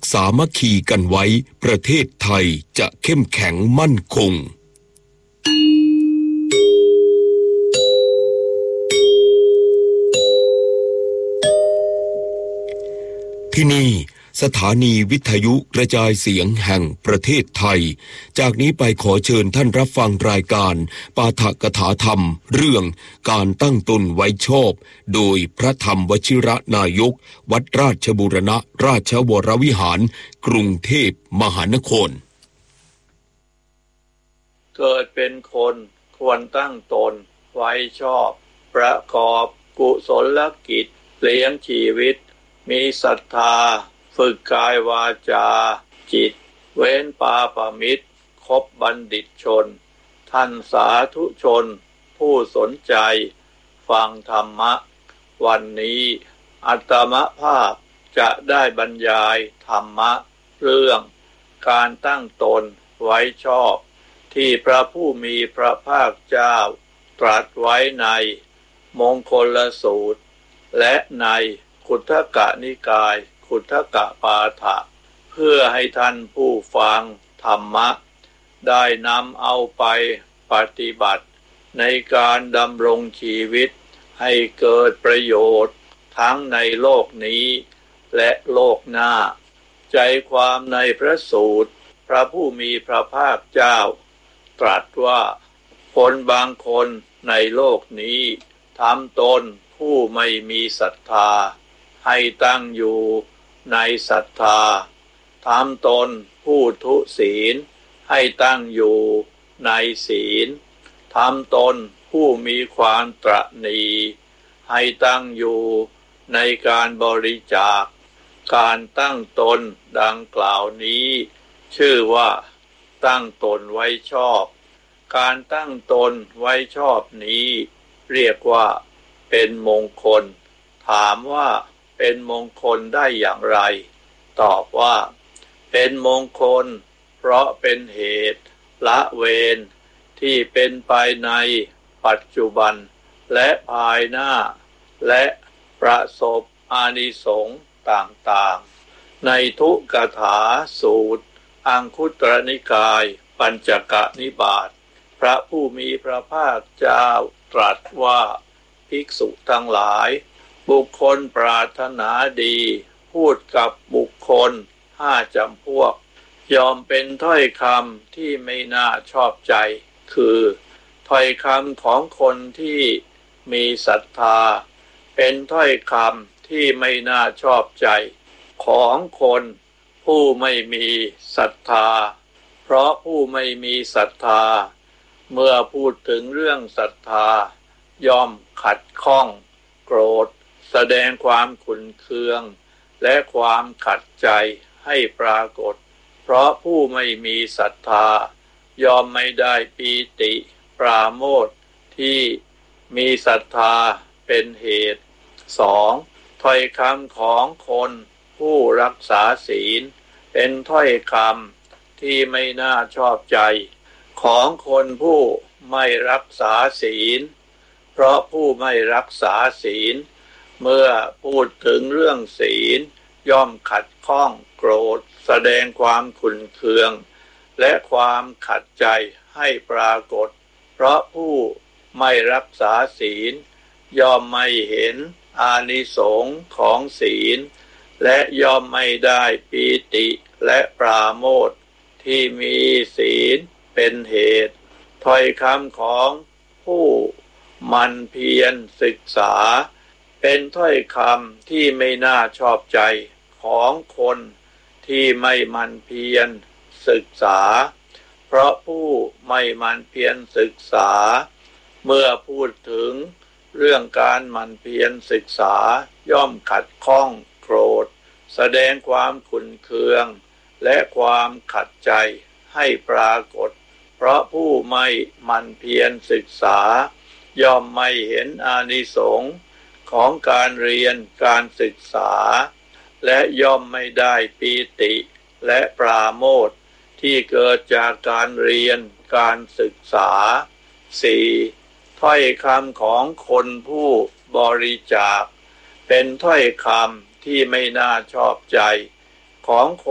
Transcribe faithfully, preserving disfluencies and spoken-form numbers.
สามัคคีกันไว้ประเทศไทยจะเข้มแข็งมั่นคงที่นี่สถานีวิทยุกระจายเสียงแห่งประเทศไทยจากนี้ไปขอเชิญท่านรับฟังรายการปาฐกถาธรรมเรื่องการตั้งตนไว้ชอบโดยพระธรรมวชิระนายกวัดราชบูรณะราชวรวิหารกรุงเทพมหานครเกิดเป็นคนควรตั้งตนไว้ชอบประกอบกุศลกิจเลี้ยงชีวิตมีศรัทธาฝึกกายวาจาจิตเว้นปาปมิตรคบบัณฑิตชนท่านสาธุชนผู้สนใจฟังธรรมะวันนี้อาตมาภาพจะได้บรรยายธรรมะเรื่องการตั้งตนไว้ชอบที่พระผู้มีพระภาคเจ้าตรัสไว้ในมงคลสูตรและในขุททกนิกายขุททกปาฐะเพื่อให้ท่านผู้ฟังธรรมะได้นำเอาไปปฏิบัติในการดำรงชีวิตให้เกิดประโยชน์ทั้งในโลกนี้และโลกหน้าใจความในพระสูตรพระผู้มีพระภาคเจ้าตรัสว่าคนบางคนในโลกนี้ทำตนผู้ไม่มีศรัทธาให้ตั้งอยู่ในศรัทธาทำตนผู้ทุศีลให้ตั้งอยู่ในศีลทำตนผู้มีความตระหนี่ให้ตั้งอยู่ในการบริจาคการตั้งตนดังกล่าวนี้ชื่อว่าตั้งตนไว้ชอบการตั้งตนไว้ชอบนี้เรียกว่าเป็นมงคลถามว่าเป็นมงคลได้อย่างไรตอบว่าเป็นมงคลเพราะเป็นเหตุละเว้นที่เป็นไปในปัจจุบันและภายหน้าและประสบอานิสงส์ต่างๆในทุกถาสูตรอังคุตรนิกายปัญจกนิบาตพระผู้มีพระภาคเจ้าตรัสว่าภิกษุทั้งหลายบุคคลปรารถนาดีพูดกับบุคคลห้าจำพวกยอมเป็นถ้อยคำที่ไม่น่าชอบใจคือถ้อยคำของคนที่มีศรัทธาเป็นถ้อยคำที่ไม่น่าชอบใจของคนผู้ไม่มีศรัทธาเพราะผู้ไม่มีศรัทธาเมื่อพูดถึงเรื่องศรัทธาย่อมขัดข้องโกรธแสดงความขุ่นเคืองและความขัดใจให้ปรากฏเพราะผู้ไม่มีศรัทธายอมไม่ได้ปีติปราโมทย์ที่มีศรัทธาเป็นเหตุสองถ้อยคำของคนผู้รักษาศีลเป็นถ้อยคำที่ไม่น่าชอบใจของคนผู้ไม่รักษาศีลเพราะผู้ไม่รักษาศีลเมื่อพูดถึงเรื่องศีลย่อมขัดข้องโกรธแสดงความขุ่นเคืองและความขัดใจให้ปรากฏเพราะผู้ไม่รักษาศีลย่อมไม่เห็นอานิสงส์ของศีลและย่อมไม่ได้ปีติและปราโมทย์ที่มีศีลเป็นเหตุถ้อยคำของผู้มันเพียรศึกษาเป็นถ้อยคำที่ไม่น่าชอบใจของคนที่ไม่มันเพียรศึกษาเพราะผู้ไม่มันเพียรศึกษาเมื่อพูดถึงเรื่องการมันเพียรศึกษาย่อมขัดข้องโกรธแสดงความขุ่นเคืองและความขัดใจให้ปรากฏเพราะผู้ไม่มันเพียรศึกษาย่อมไม่เห็นอานิสงส์ของการเรียนการศึกษาและย่อมไม่ได้ปีติและปราโมทย์ที่เกิดจากการเรียนการศึกษาสี่ถ้อยคำของคนผู้บริจาคเป็นถ้อยคำที่ไม่น่าชอบใจของ